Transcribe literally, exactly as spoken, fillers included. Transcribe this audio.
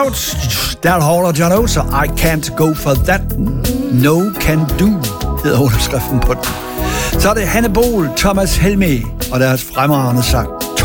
Oates, Daryl Hall og John Oates, og I Can't Go For That, No Can Do, hedder underskriften på den. Så er det Hanne Bol, Thomas Helmig og deres fremragende sang